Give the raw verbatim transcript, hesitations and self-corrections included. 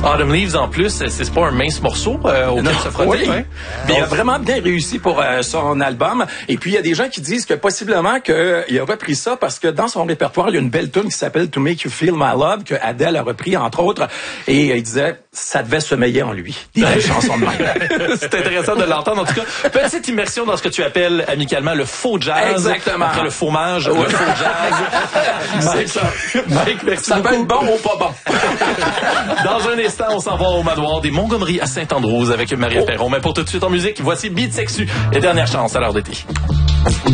Autumn Leaves, en plus, c'est, c'est pas un mince morceau euh, auquel Non, se frotter. oui. Hein? Il a vraiment bien réussi pour euh, son album. Et puis, il y a des gens qui disent que possiblement qu'il a repris ça parce que dans son répertoire, il y a une belle tune qui s'appelle To Make You Feel My Love que Adele a repris, entre autres. Et euh, il disait, ça devait sommeiller en lui. Des belles chansons de même. C'est intéressant de l'entendre. En tout cas, petite immersion dans ce que tu appelles amicalement le faux jazz. Exactement. Après le fromage, le faux jazz. C'est ça. Mike, merci Ça peut beaucoup. être bon ou pas bon. Dans un instant, on s'en va au manoir des Montgomery à Saint-Andrews avec Maria Oh. Perron. Mais pour tout de suite en musique, voici Beat Sexu et Dernière chance à l'heure d'été.